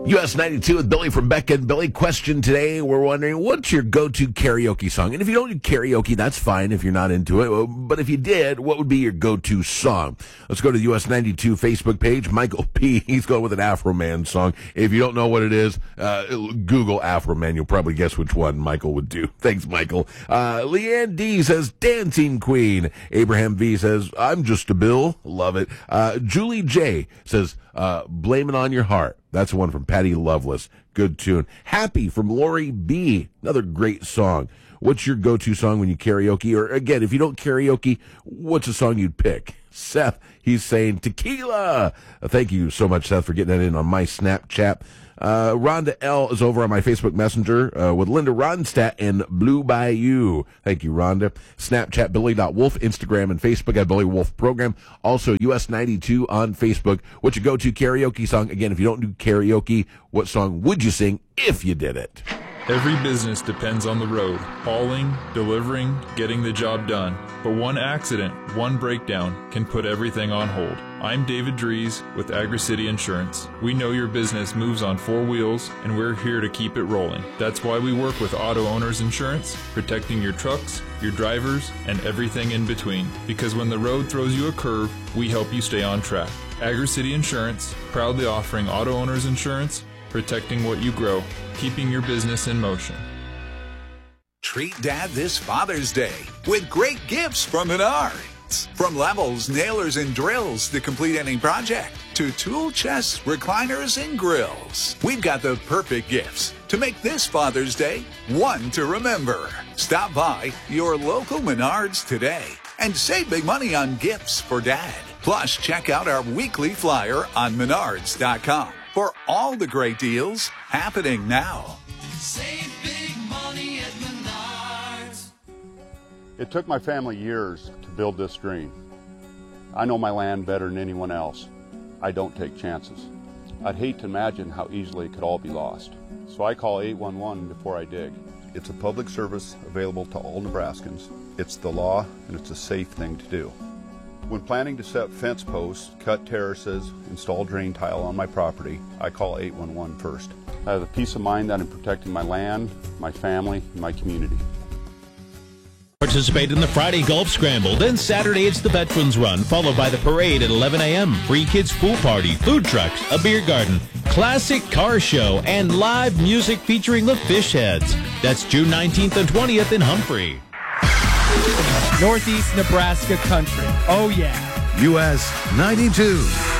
US 92 with Billy from Becca and Billy. Question today, we're wondering, what's your go-to karaoke song? And if you don't do karaoke, that's fine if you're not into it. But if you did, what would be your go-to song? Let's go to the US 92 Facebook page. Michael P., he's going with an Afro-Man song. If you don't know what it is, Google Afro-Man. You'll probably guess which one Michael would do. Thanks, Michael. Leanne D. says, Dancing Queen. Abraham V. says, I'm Just a Bill. Love it. Julie J. says, Blame It on Your Heart. That's the one from Patty Loveless. Good tune. Happy from Lori B. Another great song. What's your go-to song when you karaoke? Or again, if you don't karaoke, what's a song you'd pick? Seth, he's saying Tequila. Thank you so much, Seth, for getting that in on my Snapchat. Rhonda L. is over on my Facebook Messenger with Linda Ronstadt and Blue Bayou. Thank you, Rhonda. Snapchat, Billy.Wolf. Instagram and Facebook at Billy Wolf Program. Also, US 92 on Facebook. What's your go-to karaoke song? Again, if you don't do karaoke, what song would you sing if you did it? Every business depends on the road, hauling, delivering, getting the job done. But one accident, one breakdown can put everything on hold. I'm David Dries with Agri-City Insurance. We know your business moves on four wheels, and we're here to keep it rolling. That's why we work with Auto Owners Insurance, protecting your trucks, your drivers, and everything in between. Because when the road throws you a curve, we help you stay on track. Agri-City Insurance, proudly offering Auto Owners Insurance, protecting what you grow, keeping your business in motion. Treat Dad this Father's Day with great gifts from Menards. From levels, nailers, and drills to complete any project, to tool chests, recliners, and grills. We've got the perfect gifts to make this Father's Day one to remember. Stop by your local Menards today and save big money on gifts for Dad. Plus, check out our weekly flyer on Menards.com for all the great deals happening now. Save big money at Menards. It took my family years to build this dream. I know my land better than anyone else. I don't take chances. I'd hate to imagine how easily it could all be lost. So I call 811 before I dig. It's a public service available to all Nebraskans. It's the law, and it's a safe thing to do. When planning to set fence posts, cut terraces, install drain tile on my property, I call 811 first. I have the peace of mind that I'm protecting my land, my family, and my community. Participate in the Friday Golf Scramble. Then Saturday it's the Veterans Run, followed by the parade at 11 a.m. Free kids pool party, food trucks, a beer garden, classic car show, and live music featuring the Fishheads. That's June 19th and 20th in Humphrey. Northeast Nebraska country. Oh, yeah. US 92.